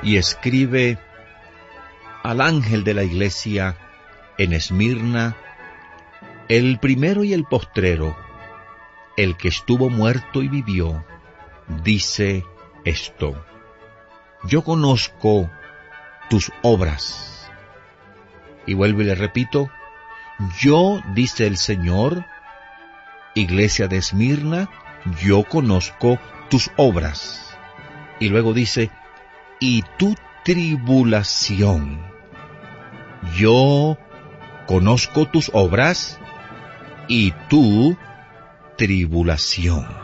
y escribe al ángel de la iglesia en Esmirna, el primero y el postrero, el que estuvo muerto y vivió, dice esto: yo conozco tus obras. Y vuelvo y le repito: yo, dice el Señor, iglesia de Esmirna, yo conozco tus obras. Y luego dice: y tu tribulación. Yo conozco tus obras y tu tribulación.